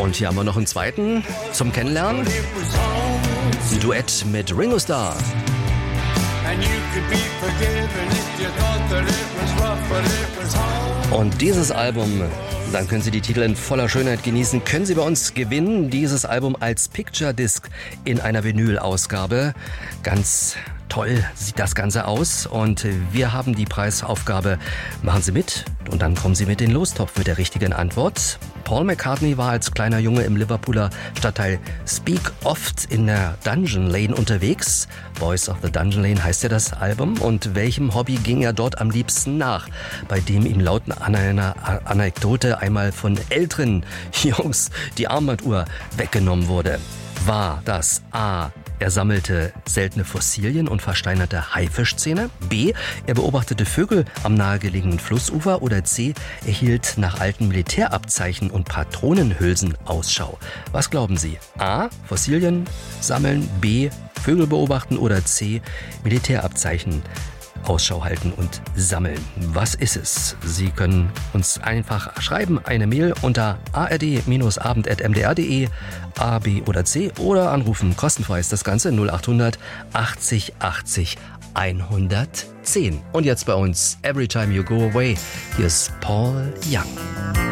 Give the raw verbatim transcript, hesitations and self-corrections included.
Und hier haben wir noch einen zweiten zum Kennenlernen. Ein Duett mit Ringo Starr. Und dieses Album, dann können Sie die Titel in voller Schönheit genießen, können Sie bei uns gewinnen. Dieses Album als Picture Disc in einer Vinyl-Ausgabe. Ganz toll sieht das Ganze aus und wir haben die Preisaufgabe. Machen Sie mit und dann kommen Sie mit in den Lostopf mit der richtigen Antwort. Paul McCartney war als kleiner Junge im Liverpooler Stadtteil Speke oft in der Dungeon Lane unterwegs. Boys of the Dungeon Lane heißt ja das Album. Und welchem Hobby ging er dort am liebsten nach, bei dem ihm laut einer Anekdote einmal von älteren Jungs die Armbanduhr weggenommen wurde? War das A: Er sammelte seltene Fossilien und versteinerte Haifischzähne. B: Er beobachtete Vögel am nahegelegenen Flussufer. Oder C: Er hielt nach alten Militärabzeichen und Patronenhülsen Ausschau. Was glauben Sie? A: Fossilien sammeln, B: Vögel beobachten oder C: Militärabzeichen Ausschau halten und sammeln. Was ist es? Sie können uns einfach schreiben, eine Mail unter a r d abend at m d r punkt d e, A, B oder C, oder anrufen. Kostenfrei ist das Ganze null achthundert achtzig achtzig hundertzehn. Und jetzt bei uns Every Time You Go Away. Hier ist Paul Young.